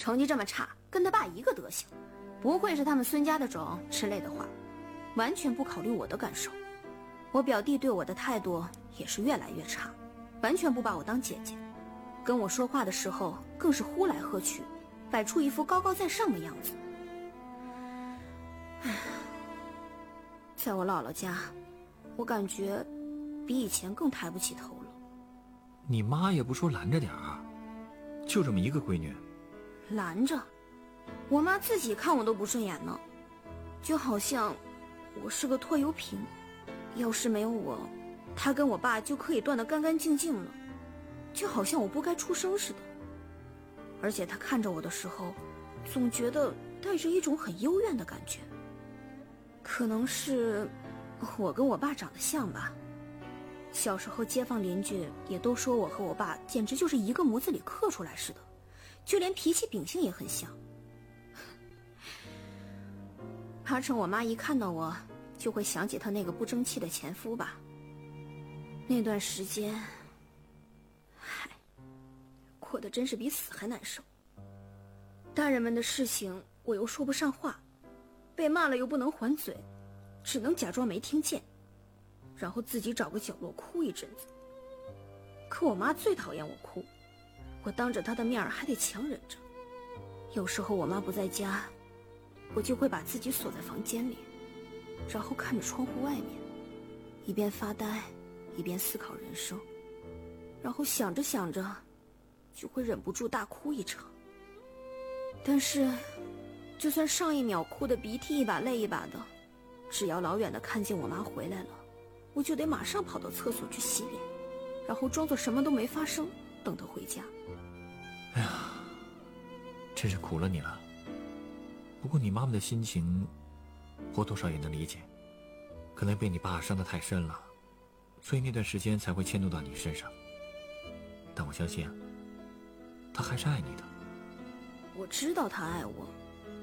成绩这么差，跟他爸一个德行，不会是他们孙家的种之类的话，完全不考虑我的感受。我表弟对我的态度也是越来越差，完全不把我当姐姐，跟我说话的时候更是呼来喝去，摆出一副高高在上的样子。在我姥姥家，我感觉比以前更抬不起头了。 你妈也不说拦着点啊，就这么一个闺女。 拦着？我妈自己看我都不顺眼呢，就好像我是个拖油瓶，要是没有我，她跟我爸就可以断得干干净净了，就好像我不该出生似的。而且她看着我的时候，总觉得带着一种很幽怨的感觉。可能是我跟我爸长得像吧，小时候街坊邻居也都说我和我爸简直就是一个模子里刻出来似的，就连脾气秉性也很像。八成我妈一看到我就会想起她那个不争气的前夫吧。那段时间过得真是比死还难受。大人们的事情我又说不上话，被骂了又不能还嘴，只能假装没听见，然后自己找个角落哭一阵子。可我妈最讨厌我哭，我当着她的面还得强忍着。有时候我妈不在家，我就会把自己锁在房间里，然后看着窗户外面，一边发呆一边思考人生，然后想着想着就会忍不住大哭一场。但是就算上一秒哭得鼻涕一把泪一把的，只要老远的看见我妈回来了，我就得马上跑到厕所去洗脸，然后装作什么都没发生，等她回家。 哎呀，真是苦了你了。不过你妈妈的心情我多少也能理解，可能被你爸伤得太深了，所以那段时间才会迁怒到你身上。但我相信啊，他还是爱你的。 我知道他爱我，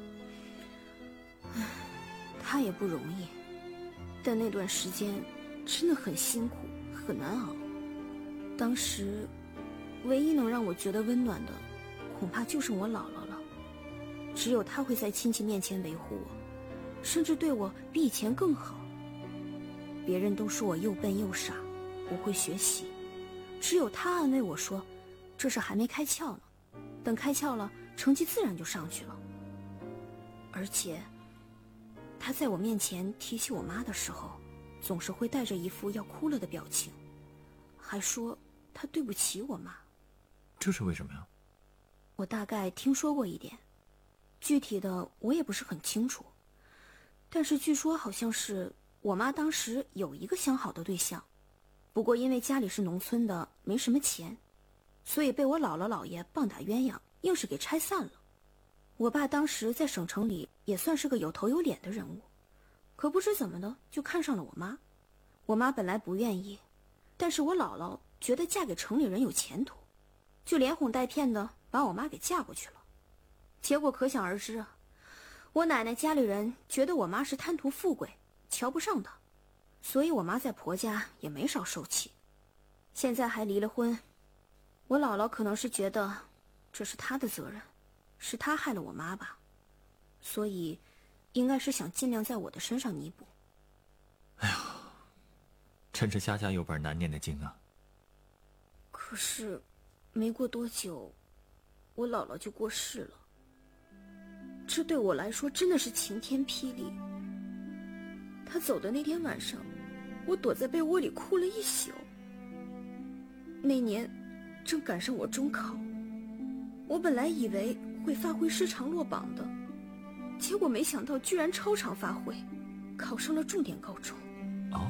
他也不容易，但那段时间真的很辛苦很难熬。当时唯一能让我觉得温暖的恐怕就剩我姥姥了，只有她会在亲戚面前维护我，甚至对我比以前更好。别人都说我又笨又傻，不会学习，只有她安慰我说这是还没开窍呢，等开窍了成绩自然就上去了。而且她在我面前提起我妈的时候，总是会带着一副要哭了的表情，还说她对不起我妈。 这是为什么呀？ 我大概听说过一点，具体的我也不是很清楚，但是据说好像是我妈当时有一个相好的对象，不过因为家里是农村的，没什么钱，所以被我姥姥姥爷棒打鸳鸯，硬是给拆散了。我爸当时在省城里也算是个有头有脸的人物，可不知怎么的就看上了我妈。我妈本来不愿意，但是我姥姥觉得嫁给城里人有前途，就连哄带骗的把我妈给嫁过去了。结果可想而知啊，我奶奶家里人觉得我妈是贪图富贵，瞧不上她，所以我妈在婆家也没少受气，现在还离了婚。我姥姥可能是觉得这是她的责任，是她害了我妈吧，所以应该是想尽量在我的身上弥补。 哎呀，真是家家有本难念的经啊。 可是没过多久，我姥姥就过世了，这对我来说真的是晴天霹雳。她走的那天晚上，我躲在被窝里哭了一宿。那年正赶上我中考，我本来以为会发挥失常落榜的，结果没想到居然超常发挥，考上了重点高中。 哦，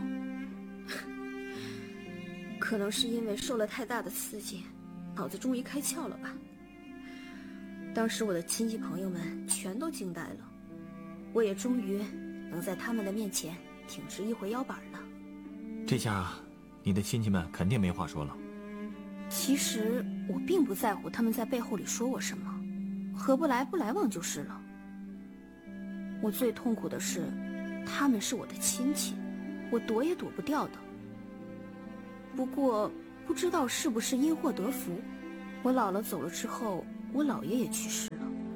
可能是因为受了太大的刺激，脑子终于开窍了吧。当时我的亲戚朋友们全都惊呆了，我也终于能在他们的面前挺直一回腰板了。 这下你的亲戚们肯定没话说了。 其实我并不在乎他们在背后里说我什么，合不来不来往就是了。我最痛苦的是他们是我的亲戚，我躲也躲不掉的。不过不知道是不是因祸得福，我姥姥走了之后，我姥爷也去世了。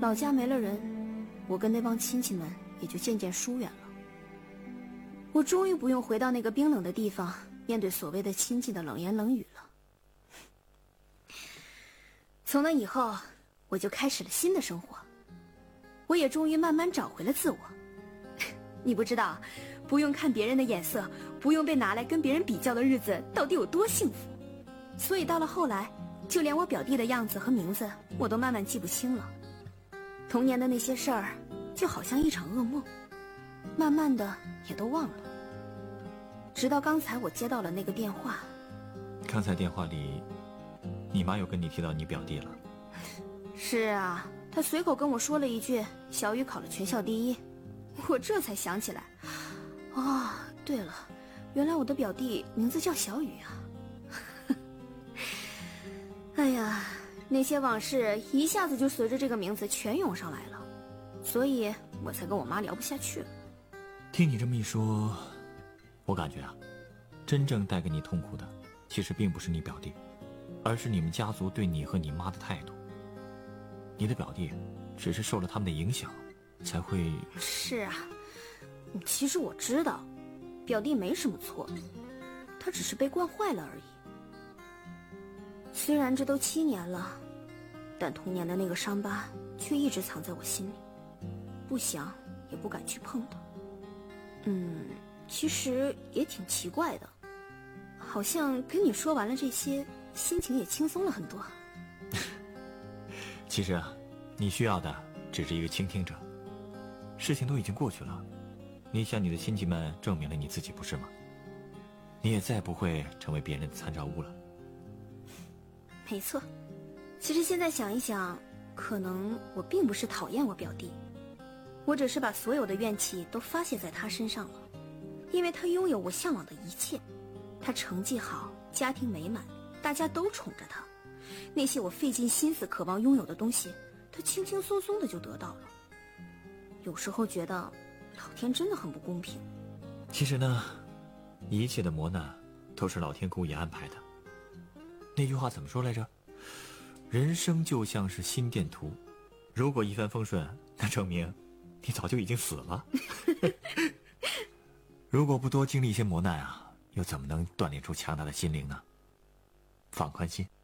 老家没了人，我跟那帮亲戚们也就渐渐疏远了。我终于不用回到那个冰冷的地方，面对所谓的亲戚的冷言冷语了。从那以后，我就开始了新的生活。我也终于慢慢找回了自我。你不知道，不用看别人的眼色，不用被拿来跟别人比较的日子到底有多幸福。所以到了后来，就连我表弟的样子和名字我都慢慢记不清了。童年的那些事儿就好像一场噩梦，慢慢的也都忘了。直到刚才我接到了那个电话。 刚才电话里你妈又跟你提到你表弟了？ 是啊，她随口跟我说了一句小雨考了全校第一，我这才想起来，哦，对了，原来我的表弟名字叫小雨啊。哎呀，那些往事一下子就随着这个名字全涌上来了，所以我才跟我妈聊不下去了。 听你这么一说，我感觉啊，真正带给你痛苦的其实并不是你表弟，而是你们家族对你和你妈的态度。你的表弟只是受了他们的影响才会。 是啊，其实我知道表弟没什么错，他只是被惯坏了而已。虽然这都7年了，但童年的那个伤疤却一直藏在我心里，不想也不敢去碰它。其实也挺奇怪的，好像跟你说完了这些，心情也轻松了很多。 其实啊，你需要的只是一个倾听者。事情都已经过去了，你向你的亲戚们证明了你自己，不是吗？你也再不会成为别人的参照物了。 没错，其实现在想一想，可能我并不是讨厌我表弟，我只是把所有的怨气都发泄在他身上了。因为他拥有我向往的一切，他成绩好，家庭美满，大家都宠着他，那些我费尽心思渴望拥有的东西，他轻轻松松的就得到了。有时候觉得老天真的很不公平。 其实呢，一切的磨难都是老天故意安排的。那句话怎么说来着？人生就像是心电图，如果一帆风顺，那证明你早就已经死了。如果不多经历一些磨难啊，又怎么能锻炼出强大的心灵呢？放宽心。